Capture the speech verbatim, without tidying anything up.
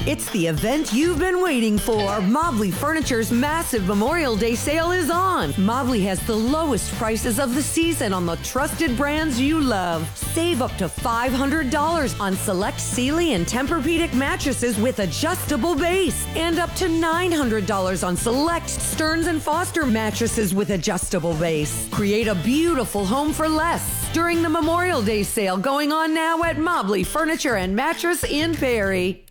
It's the event you've been waiting for. Mobley Furniture's massive Memorial Day sale is on. Mobley has the lowest prices of the season on the trusted brands you love. Save up to five hundred dollars on select Sealy and Tempur-Pedic mattresses with adjustable base, and up to nine hundred dollars on select Stearns and Foster mattresses with adjustable base. Create a beautiful home for less during the Memorial Day sale going on now at Mobley Furniture and Mattress in Perry.